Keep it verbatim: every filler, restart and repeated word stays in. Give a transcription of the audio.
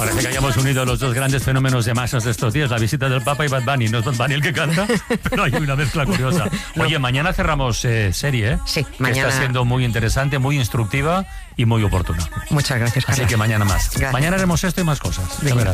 Parece que hayamos unido los dos grandes fenómenos de masas de estos días, la visita del Papa y Bad Bunny. No es Bad Bunny el que canta, pero hay una mezcla curiosa. Oye, mañana cerramos eh, serie, ¿eh? Sí, que mañana. está siendo muy interesante, muy instructiva y muy oportuna. Muchas gracias, Carlos. Así que mañana más. Gracias. Mañana haremos esto y más cosas. Ya verás.